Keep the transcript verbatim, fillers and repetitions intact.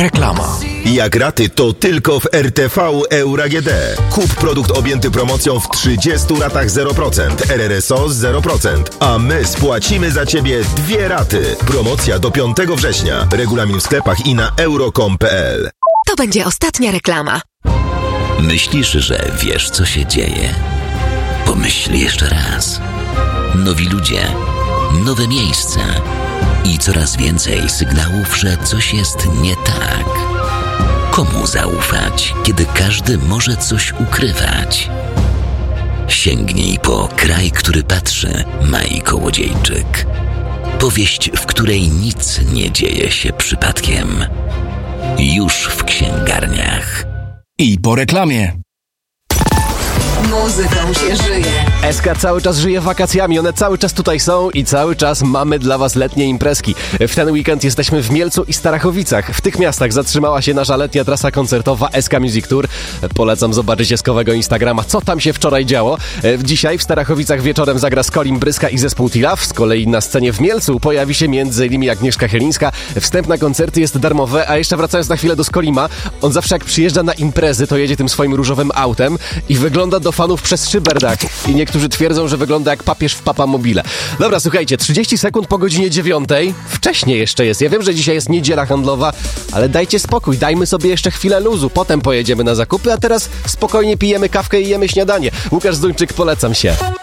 Reklama. Jak raty, to tylko w R T V Euro A G D. Kup produkt objęty promocją w trzydziestu ratach zero procent, R R S O zero procent, a my spłacimy za Ciebie dwie raty. Promocja do piątego września. Regulamin w sklepach i na euro kropka com kropka p l. To będzie ostatnia reklama. Myślisz, że wiesz, co się dzieje? Pomyśl jeszcze raz. Nowi ludzie, nowe miejsca i coraz więcej sygnałów, że coś jest nie tak. Komu zaufać, kiedy każdy może coś ukrywać? Sięgnij po Kraj, który patrzy, Mai Kołodziejczyk. Powieść, w której nic nie dzieje się przypadkiem. Już w księgarniach. I po reklamie. Muzyką się żyje. S K cały czas żyje wakacjami, one cały czas tutaj są i cały czas mamy dla Was letnie imprezki. W ten weekend jesteśmy w Mielcu i Starachowicach. W tych miastach zatrzymała się nasza letnia trasa koncertowa S K Music Tour. Polecam zobaczyć Eskowego Instagrama, co tam się wczoraj działo. Dzisiaj w Starachowicach wieczorem zagra Skolim Bryska i zespół Tilaf. Z kolei na scenie w Mielcu pojawi się między innymi Agnieszka Chylińska. Wstęp na koncerty jest darmowy, a jeszcze wracając na chwilę do Skolima, on zawsze jak przyjeżdża na imprezy, to jedzie tym swoim różowym autem i wygląda do fanów przez szyberdach. I niektórzy twierdzą, że wygląda jak papież w Papamobile. Dobra, słuchajcie, trzydzieści sekund po godzinie dziewiątej. Wcześniej jeszcze jest. Ja wiem, że dzisiaj jest niedziela handlowa, ale dajcie spokój, dajmy sobie jeszcze chwilę luzu. Potem pojedziemy na zakupy, a teraz spokojnie pijemy kawkę i jemy śniadanie. Łukasz Zduńczyk, polecam się.